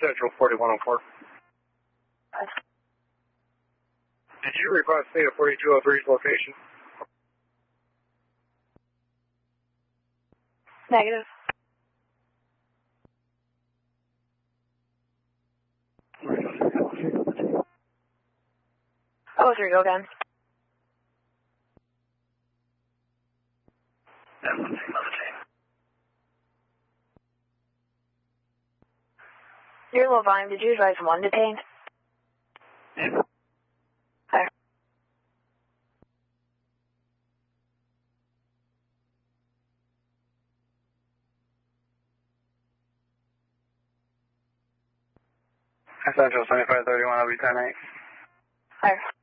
Central 4104. Did you request me at 4203's location? Negative. Oh, 03, go again. You're low volume. Did you advise one detained? Yeah. Hi. Central 7531, I'll be 10-8. Hi.